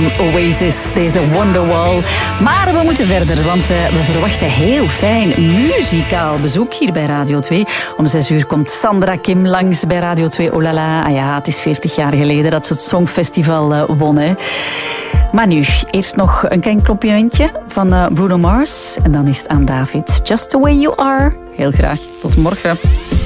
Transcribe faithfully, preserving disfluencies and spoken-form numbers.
van Oasis, deze Wonderwall. Maar we moeten verder, want uh, we verwachten heel fijn muzikaal bezoek hier bij Radio twee. Om zes uur komt Sandra Kim langs bij Radio twee. Oh la la, ah ja, het is veertig jaar geleden dat ze het Songfestival uh, won. Hè. Maar nu, eerst nog een klein complimentje van uh, Bruno Mars. En dan is het aan David. Just the way you are. Heel graag. Tot morgen.